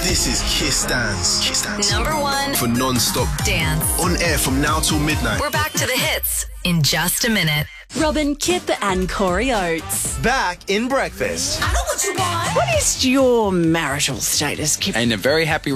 This is Kiss Dance. Kiss Dance. Number one For non-stop dance. on air from now till midnight. We're back to the hits in just a minute. Robin, Kip and Corey Oates. Back in breakfast. I know what you want. What is your marital status, Kip? In a very happy